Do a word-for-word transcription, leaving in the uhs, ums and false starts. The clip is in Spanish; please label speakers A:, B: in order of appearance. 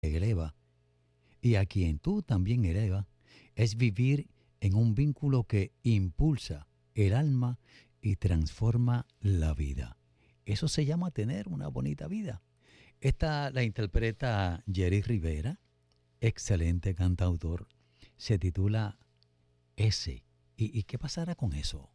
A: eleva y a quien tú también elevas, es vivir en un vínculo que impulsa el alma y transforma la vida. Eso se llama tener una bonita vida. Esta la interpreta Jerry Rivera, excelente cantautor. Se titula Ese. ¿Y, y qué pasará con eso?